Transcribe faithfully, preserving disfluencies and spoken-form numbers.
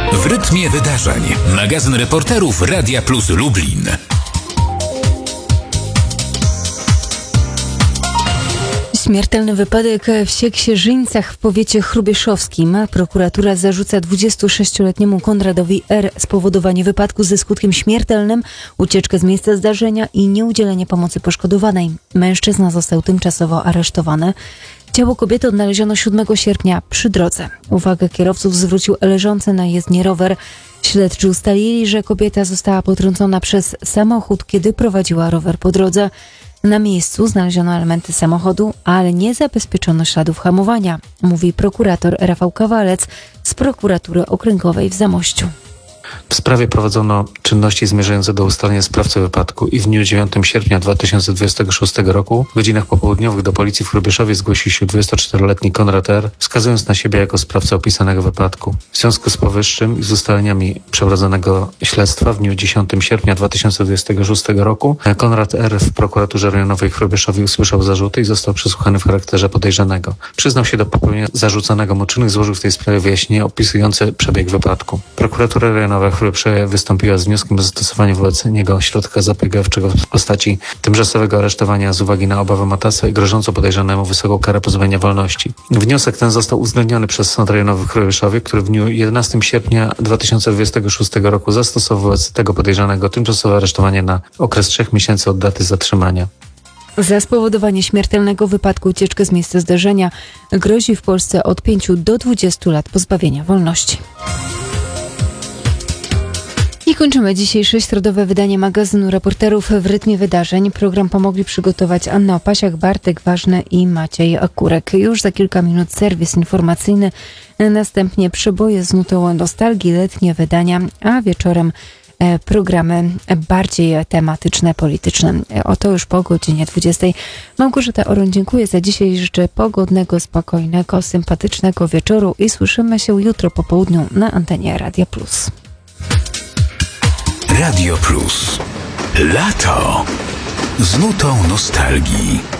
W rytmie wydarzeń. Magazyn reporterów Radia Plus Lublin. Śmiertelny wypadek w Sieksierzyńcach w powiecie chrubieszowskim. Prokuratura zarzuca dwudziestosześcioletniemu Konradowi R. spowodowanie wypadku ze skutkiem śmiertelnym, ucieczkę z miejsca zdarzenia i nieudzielenie pomocy poszkodowanej. Mężczyzna został tymczasowo aresztowany. Ciało kobiety odnaleziono siódmego sierpnia przy drodze. Uwagę kierowców zwrócił leżący na jezdni rower. Śledczy ustalili, że kobieta została potrącona przez samochód, kiedy prowadziła rower po drodze. Na miejscu znaleziono elementy samochodu, ale nie zabezpieczono śladów hamowania, mówi prokurator Rafał Kawalec z prokuratury okręgowej w Zamościu. W sprawie prowadzono czynności zmierzające do ustalenia sprawcy wypadku i w dniu dziewiątego sierpnia dwa tysiące dwudziestego szóstego roku w godzinach popołudniowych do policji w Chrubieszowie zgłosił się dwudziestoczteroletni Konrad R., wskazując na siebie jako sprawcę opisanego wypadku. W związku z powyższym i z ustaleniami przeprowadzonego śledztwa w dniu dziesiątego sierpnia dwa tysiące dwudziestego szóstego roku Konrad R. w prokuraturze rejonowej w Chrubieszowie usłyszał zarzuty i został przesłuchany w charakterze podejrzanego. Przyznał się do popełnienia zarzucanego mu czynu i złożył w tej sprawie wyjaśnienie opisujące przebieg wypadku. Prokuratura rejonowa w Chrubieszowie wystąpiła z wnioskiem o zastosowanie wobec niego środka zapobiegawczego w postaci tymczasowego aresztowania z uwagi na obawę matactwa i grożącą podejrzanemu wysoką karę pozbawienia wolności. Wniosek ten został uwzględniony przez Sąd Rejonowy w Chrubieszowie, który w dniu jedenastego sierpnia dwa tysiące dwudziestego szóstego roku zastosował wobec tego podejrzanego tymczasowe aresztowanie na okres trzech miesięcy od daty zatrzymania. Za spowodowanie śmiertelnego wypadku, ucieczkę z miejsca zdarzenia grozi w Polsce od pięciu do dwudziestu lat pozbawienia wolności. I kończymy dzisiejsze środowe wydanie magazynu reporterów w rytmie wydarzeń. Program pomogli przygotować Anna Opasiak, Bartek Ważny i Maciej Akurek. Już za kilka minut serwis informacyjny, następnie przeboje z nutą nostalgii, letnie wydania, a wieczorem programy bardziej tematyczne, polityczne. Oto już po godzinie dwudziestej. Małgorzata Oron, dziękuję za dzisiaj. Życzę pogodnego, spokojnego, sympatycznego wieczoru i słyszymy się jutro po południu na antenie Radia Plus. Radio Plus. Lato z nutą nostalgii.